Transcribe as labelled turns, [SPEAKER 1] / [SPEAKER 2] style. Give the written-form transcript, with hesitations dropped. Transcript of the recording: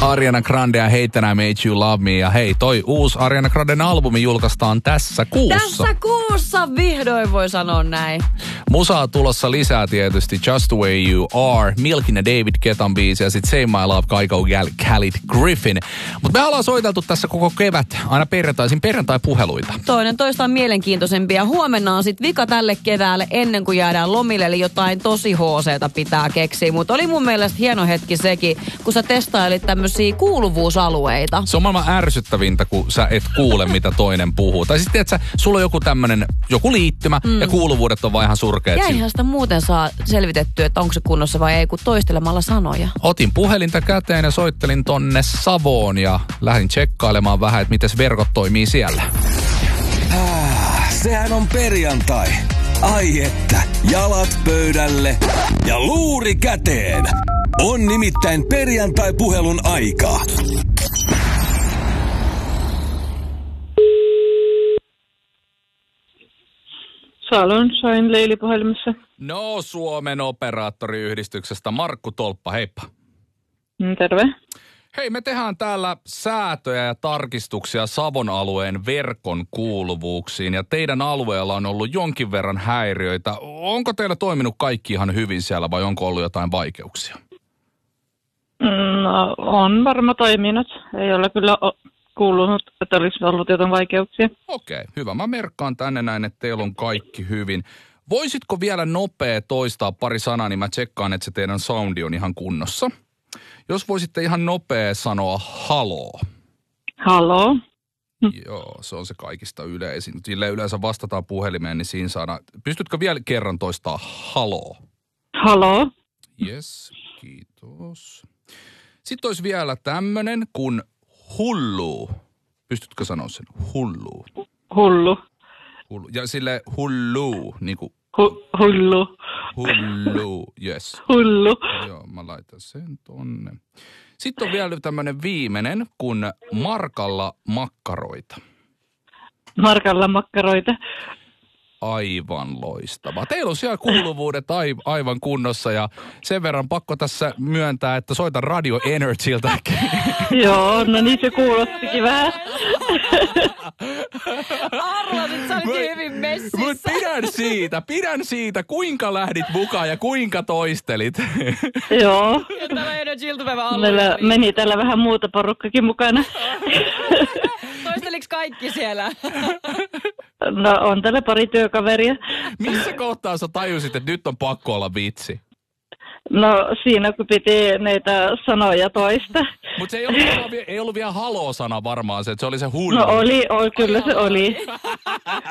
[SPEAKER 1] Ariana Grande ja Hate And I Made You Love Me. Ja hei, toi uusi Ariana Granden albumi julkaistaan tässä kuussa.
[SPEAKER 2] Tässä kuussa vihdoin voi sanoa näin.
[SPEAKER 1] Musaa tulossa lisää tietysti Just The Way You Are, Milkin ja David Guettan biisi ja sit Say My Love, Kaiko Khalid Griffin. Mutta me ollaan soiteltu tässä koko kevät aina perjantai-puheluita.
[SPEAKER 2] Toinen toistaan mielenkiintoisempia. Huomenna on sit vika tälle keväälle ennen kuin jäädään lomille, eli jotain tosi HC:ta pitää keksiä. Mutta oli mun mielestä hieno hetki sekin, kun sä testailit tämmöisiä kuuluvuusalueita.
[SPEAKER 1] Se on maailman ärsyttävintä, kun sä et kuule, mitä toinen puhuu. Tai sitten, että sulla on joku liittymä ja kuuluvuudet on vaan ihan surkeat.
[SPEAKER 2] Jäihän sitä muuten saa selvitettyä, että onko se kunnossa vai ei, kun toistelemalla sanoja.
[SPEAKER 1] Otin puhelinta käteen ja soittelin tonne Savoon ja lähdin tsekkailemaan vähän, että miten verkot toimii siellä.
[SPEAKER 3] Sehän on perjantai. Ai että, jalat pöydälle ja luuri käteen. On nimittäin perjantai-puhelun aika.
[SPEAKER 4] Salonshine Leili puhelimessa.
[SPEAKER 1] No, Suomen operaattoriyhdistyksestä Markku Tolppa, heippa.
[SPEAKER 4] Terve.
[SPEAKER 1] Hei, me tehdään täällä säätöjä ja tarkistuksia Savon alueen verkon kuuluvuuksiin ja teidän alueella on ollut jonkin verran häiriöitä. Onko teillä toiminut kaikki ihan hyvin siellä vai onko ollut jotain vaikeuksia?
[SPEAKER 4] No, on varmaan toiminut. Ei ole kyllä kuulunut, että olisi ollut jotain vaikeuksia.
[SPEAKER 1] Okei, hyvä. Mä merkkaan tänne näin, että teillä on kaikki hyvin. Voisitko vielä nopea toistaa pari sanaa, niin mä tsekkaan, että se teidän soundi on ihan kunnossa. Jos voisitte ihan nopea sanoa haloo.
[SPEAKER 4] Haloo.
[SPEAKER 1] Joo, se on se kaikista yleisin. Sille yleensä vastataan puhelimeen, niin siinä saadaan. Pystytkö vielä kerran toistaa haloo?
[SPEAKER 4] Haloo.
[SPEAKER 1] Yes, kiitos. Sitten olisi vielä tämmönen kuin hullu. Pystytkö sanoa sen? Hullu.
[SPEAKER 4] Hullu.
[SPEAKER 1] Ja sille hullu, niin kuin
[SPEAKER 4] hullu.
[SPEAKER 1] Hullu, yes.
[SPEAKER 4] Hullu.
[SPEAKER 1] Joo, mä laitan sen tonne. Sitten on vielä tämmönen viimeinen, kun Markalla makkaroita.
[SPEAKER 4] Markalla makkaroita.
[SPEAKER 1] Aivan loistava. Teillä on siellä kuuluvuudet aivan kunnossa ja sen verran pakko tässä myöntää, että soitan Radio Energyltä.
[SPEAKER 4] Joo, no niin se kuulostikin vähän.
[SPEAKER 2] Arvasit, sä olikin hyvin messissä.
[SPEAKER 1] Mut pidän siitä, kuinka lähdit mukaan ja kuinka toistelit.
[SPEAKER 4] Joo.
[SPEAKER 2] Ja täällä Energy-iltapäivän alueella.
[SPEAKER 4] Meillä meni täällä vähän muuta porukkakin mukana.
[SPEAKER 2] Toisteliks kaikki siellä?
[SPEAKER 4] No on täällä pari työkaveria.
[SPEAKER 1] Missä kohtaa sä tajusit, että nyt on pakko olla vitsi?
[SPEAKER 4] No siinä kun piti näitä sanoja toista.
[SPEAKER 1] Mutta se ei ollut vielä haloo-sana varmaan se, että se oli se hullu.
[SPEAKER 4] No oli, kyllä se oli.